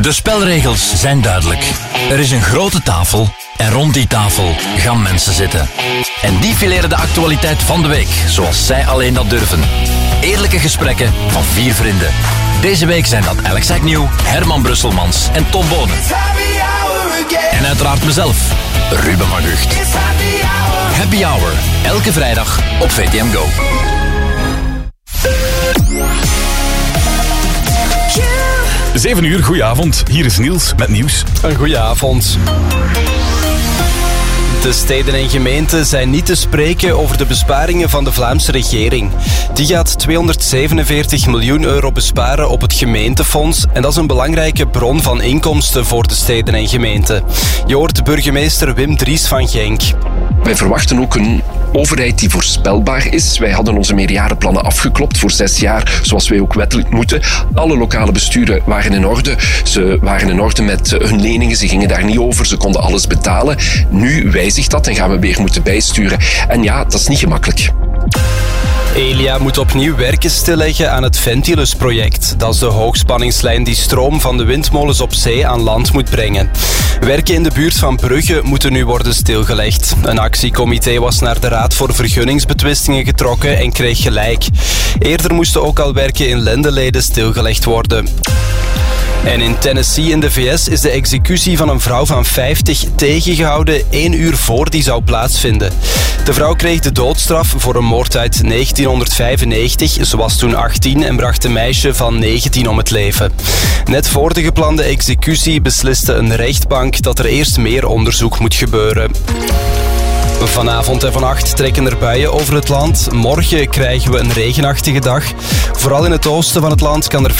De spelregels zijn duidelijk. Er is een grote tafel en rond die tafel gaan mensen zitten. En die fileren de actualiteit van de week, zoals zij alleen dat durven. Eerlijke gesprekken van 4 vrienden. Deze week zijn dat Alex Agnew, Herman Brusselmans en Tom Bonen. En uiteraard mezelf, Ruben Magucht. Happy Hour, elke vrijdag op VTM Go. Zeven uur, goedenavond. Hier is Niels met nieuws. Een goeie avond. De steden en gemeenten zijn niet te spreken over de besparingen van de Vlaamse regering. Die gaat 247 miljoen euro besparen op het gemeentefonds en dat is een belangrijke bron van inkomsten voor de steden en gemeenten. Je hoort burgemeester Wim Dries van Genk. Wij verwachten ook een overheid die voorspelbaar is. Wij hadden onze meerjarenplannen afgeklopt voor 6 jaar, zoals wij ook wettelijk moeten. Alle lokale besturen waren in orde. Ze waren in orde met hun leningen, ze gingen daar niet over, ze konden alles betalen. Nu wijzigt dat en gaan we weer moeten bijsturen. En ja, dat is niet gemakkelijk. Elia moet opnieuw werken stilleggen aan het Ventilus-project. Dat is de hoogspanningslijn die stroom van de windmolens op zee aan land moet brengen. Werken in de buurt van Brugge moeten nu worden stilgelegd. Een actiecomité was naar de Raad voor Vergunningsbetwistingen getrokken en kreeg gelijk. Eerder moesten ook al werken in Lendeleden stilgelegd worden. En in Tennessee in de VS is de executie van een vrouw van 50 tegengehouden 1 uur voor die zou plaatsvinden. De vrouw kreeg de doodstraf voor een moord uit 1995. Ze was toen 18 en bracht een meisje van 19 om het leven. Net voor de geplande executie besliste een rechtbank dat er eerst meer onderzoek moet gebeuren. Vanavond en vannacht trekken er buien over het land. Morgen krijgen we een regenachtige dag. Vooral in het oosten van het land kan er